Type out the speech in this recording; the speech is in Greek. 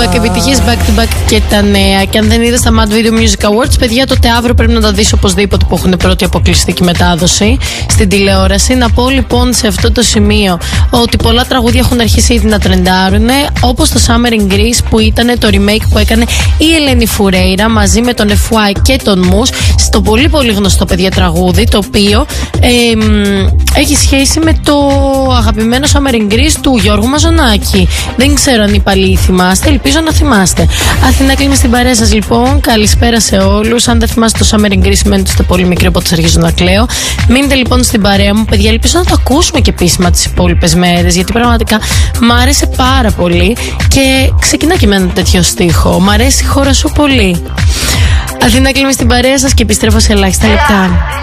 back, επιτυχίες back to back και τα νέα. Και αν δεν είδες τα Mad Video Music Awards, παιδιά, τότε αύριο πρέπει να τα δεις οπωσδήποτε, που έχουν πρώτη αποκλειστική μετάδοση στην τηλεόραση. Να πω λοιπόν σε αυτό το σημείο ότι πολλά τραγούδια έχουν αρχίσει ήδη να τρεντάρουν, όπως το Summer in Greece, που ήταν το remake που έκανε η Ελένη Φουρέιρα μαζί με τον FY και τον Μους, στο πολύ πολύ γνωστό, παιδιά, τραγούδι, το οποίο έχει σχέση με το αγαπημένο Summer in Greece του Γιώργου Μαζονάκη. Δεν ξέρω αν πάλι θυμάστε, ελπίζω να θυμάστε. Αθηνά κλείνει στην παρέα σας λοιπόν. Καλησπέρα σε όλους. Αν δεν θυμάστε το Summer in Greece, σημαίνει ότι είστε πολύ μικροί, οπότε σας αρχίζω να κλαίω. Μείνετε λοιπόν στην παρέα μου, παιδιά. Ελπίζω να το ακούσουμε και επίσημα τις υπόλοιπες μέρες, γιατί πραγματικά μ' άρεσε πάρα πολύ και ξεκινά και με ένα τέτοιο στίχο. Μ' αρέσει η χώρα σου πολύ. Αθηνά κλείνει στην παρέα σας και επιστρέφω σε ελάχιστα λεπτά.